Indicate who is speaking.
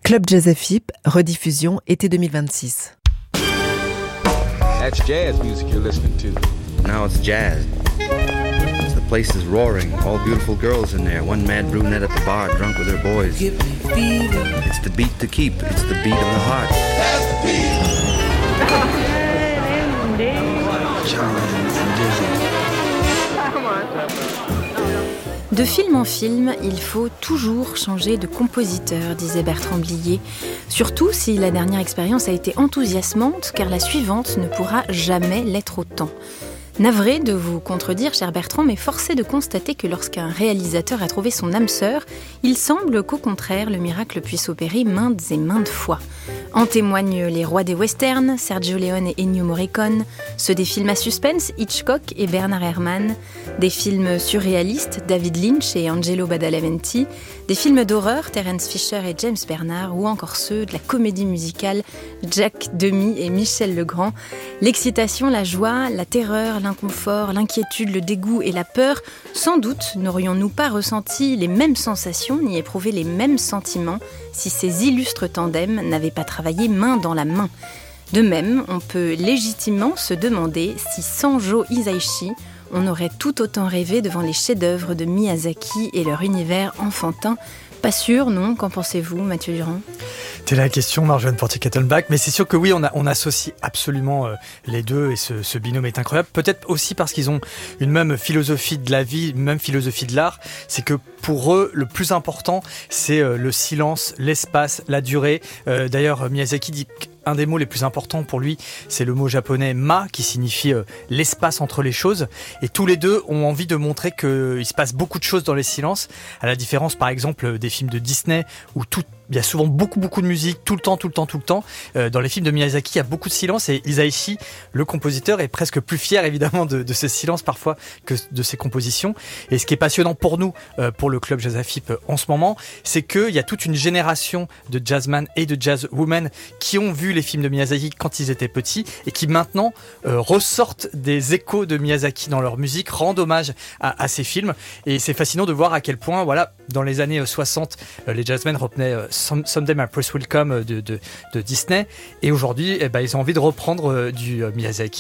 Speaker 1: Club Jazz FIP, rediffusion été 2026.
Speaker 2: That's jazz music you're listening to.
Speaker 3: Now it's jazz. The place is roaring, all beautiful girls in there, one mad brunette at the bar, drunk with her boys. It's the beat to keep, it's the beat of the heart.
Speaker 2: That's the beat.
Speaker 4: De film en film, il faut toujours changer de compositeur, disait Bertrand Blier. Surtout si la dernière expérience a été enthousiasmante, car la suivante ne pourra jamais l'être autant. Navré de vous contredire, cher Bertrand, mais forcé de constater que lorsqu'un réalisateur a trouvé son âme sœur, il semble qu'au contraire, le miracle puisse opérer maintes et maintes fois. En témoignent les rois des westerns, Sergio Leone et Ennio Morricone, ceux des films à suspense, Hitchcock et Bernard Herrmann, des films surréalistes, David Lynch et Angelo Badalamenti, des films d'horreur, Terence Fisher et James Bernard, ou encore ceux de la comédie musicale, Jacques Demy et Michel Legrand. L'excitation, la joie, la terreur, l'inconfort, l'inquiétude, le dégoût et la peur, sans doute n'aurions-nous pas ressenti les mêmes sensations ni éprouvé les mêmes sentiments si ces illustres tandems n'avaient pas travaillé main dans la main. De même, on peut légitimement se demander si sans Joe Hisaishi, on aurait tout autant rêvé devant les chefs-d'œuvre de Miyazaki et leur univers enfantin. Pas sûr, non ? Qu'en pensez-vous, Mathieu Durand ?
Speaker 5: C'est la question, Marjolaine Portier-Kettenbach, mais c'est sûr que oui, on associe absolument les deux et ce binôme est incroyable. Peut-être aussi parce qu'ils ont une même philosophie de la vie, une même philosophie de l'art. C'est que pour eux, le plus important, c'est le silence, l'espace, la durée. D'ailleurs, Miyazaki dit qu'un des mots les plus importants pour lui, c'est le mot japonais ma, qui signifie l'espace entre les choses. Et tous les deux ont envie de montrer qu'il se passe beaucoup de choses dans les silences, à la différence, par exemple, des films de Disney où il y a souvent beaucoup de musique, tout le temps. Dans les films de Miyazaki, il y a beaucoup de silence et Hisaishi, le compositeur, est presque plus fier évidemment de ce silence parfois que de ses compositions. Et ce qui est passionnant pour nous, pour le Club Jazz FIP en ce moment, c'est qu'il y a toute une génération de jazzmen et de jazzwomen qui ont vu les films de Miyazaki quand ils étaient petits et qui maintenant ressortent des échos de Miyazaki dans leur musique, rendent hommage à ces films. Et c'est fascinant de voir à quel point, voilà, dans les années 60, les jazzmen reprenaient Someday My Prince Will Come de Disney, et aujourd'hui ils ont envie de reprendre du Miyazaki.